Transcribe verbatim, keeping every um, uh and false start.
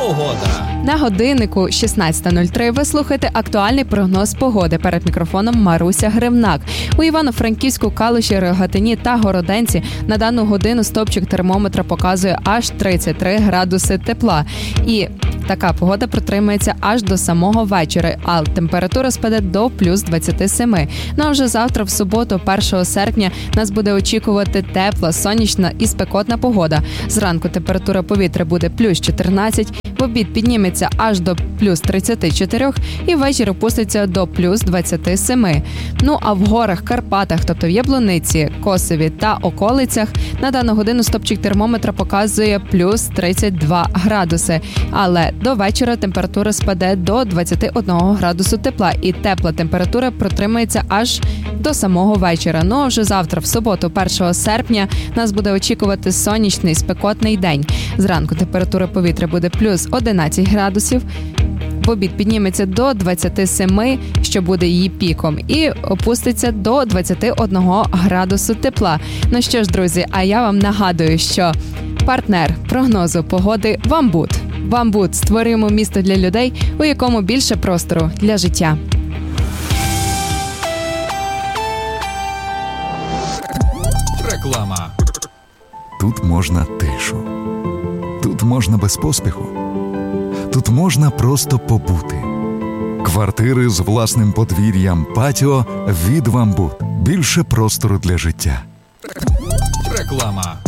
Погода. На годиннику шістнадцята нуль три ви слухаєте актуальний прогноз погоди. Перед мікрофоном Маруся Гривнак. У Івано-Франківську, Калуші, Рогатині та Городенці на дану годину стовпчик термометра показує аж тридцять три градуси тепла. І така погода протримається аж до самого вечора, а температура спаде до плюс двадцять сім. Ну а вже завтра, в суботу, першого серпня, нас буде очікувати тепла, сонячна і спекотна погода. Зранку температура повітря буде плюс чотирнадцять, в обід підніметься аж до плюс тридцять чотири і ввечері опуститься до плюс двадцять сім. Ну а в горах, Карпатах, тобто в Яблуниці, Косові та околицях, на дану годину стопчик термометра показує плюс тридцять два градуси. Але до вечора температура спаде до двадцять один градусу тепла і тепла температура протримається аж до самого вечора. Ну а вже завтра, в суботу, першого серпня, нас буде очікувати сонячний спекотний день. Зранку температура повітря буде плюс одинадцять градусів, в обід підніметься до двадцять сім, що буде її піком, і опуститься до двадцять один градусу тепла. Ну що ж, друзі, а я вам нагадую, що партнер прогнозу погоди «Вамбут». «Вамбут» – створюємо місто для людей, у якому більше простору для життя. Реклама. Тут можна тишу. Тут можна без поспіху. Тут можна просто побути. Квартири з власним подвір'ям, патіо від «Вамбут». Більше простору для життя. Реклама.